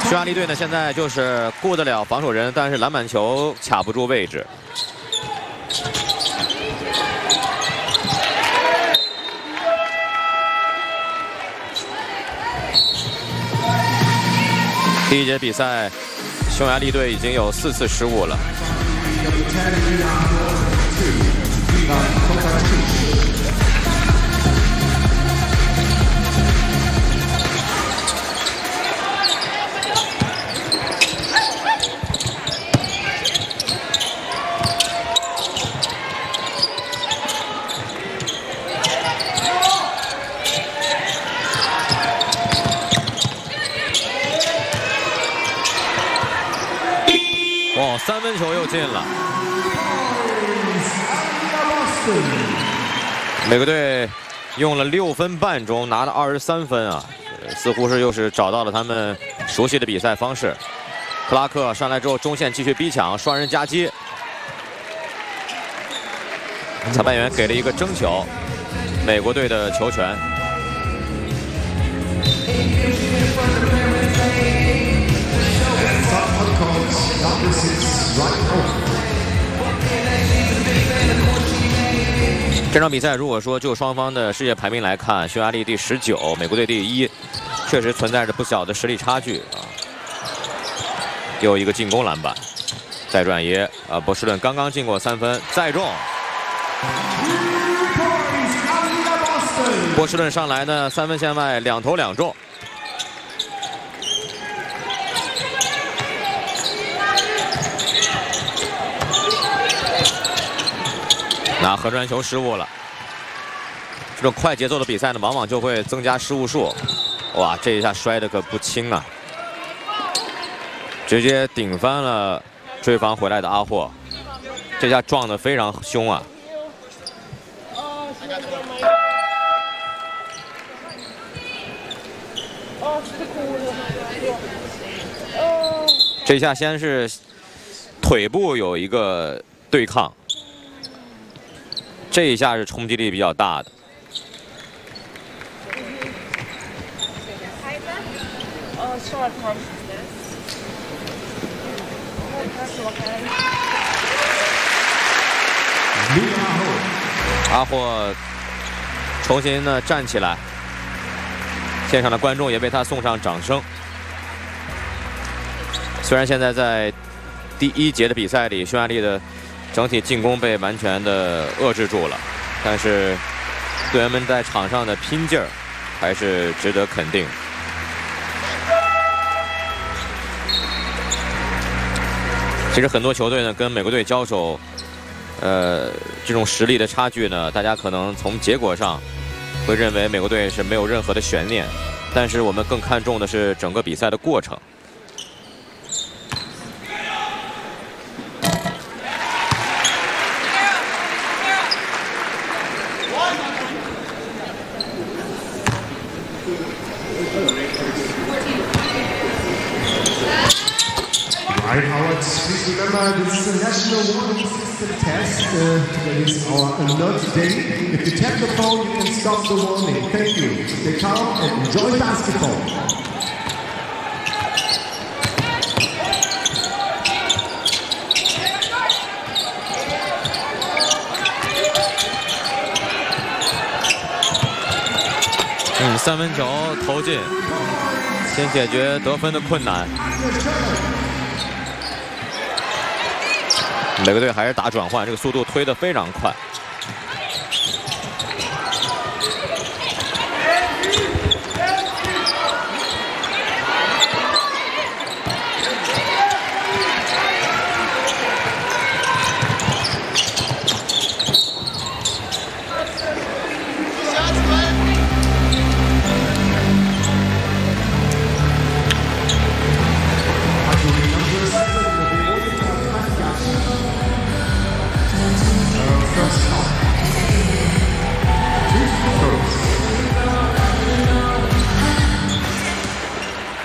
匈牙利队呢，现在就是顾得了防守人，但是篮板球卡不住位置。第一节比赛，匈牙利队已经有4次失误了。哦，3分球又进了。美国队用了6分半钟拿了23分啊，似乎是又是找到了他们熟悉的比赛方式。克拉克上来之后，中线继续逼抢，双人夹击。裁判员给了一个争球，美国队的球权。这场比赛如果说就双方的世界排名来看，匈牙利第19，美国队第1，确实存在着不小的实力差距啊。又一个进攻篮板，再转移啊，波士顿刚刚进过3分，再中。波士顿上来呢，3分线外2投2中。那横传球失误了。这种快节奏的比赛呢，往往就会增加失误数。哇，这一下摔得可不轻啊！直接顶翻了追防回来的阿霍，这下撞得非常凶啊！这一下先是腿部有一个对抗。这一下是冲击力比较大的。阿霍重新呢站起来，现场的观众也为他送上掌声。虽然现在在第1节的比赛里，匈牙利的整体进攻被完全的遏制住了，但是队员们在场上的拼劲儿还是值得肯定。其实很多球队呢跟美国队交手，这种实力的差距呢，大家可能从结果上会认为美国队是没有任何的悬念，但是我们更看重的是整个比赛的过程。 Right, Howard, please remember this is a national warning system test. Today is our alert day. If you tap the phone, you can stop the warning. Thank you. Stay calm and enjoy basketball. 3分球投进，先解决得分的困难。美国队还是打转换，这个速度推得非常快。